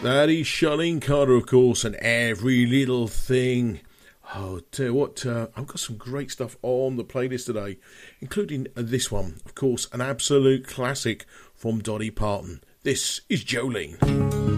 That is Charlene Carter, of course, and Every Little Thing. Oh, tell you what, I've got some great stuff on the playlist today, including this one, of course, an absolute classic from Dolly Parton. This is Jolene.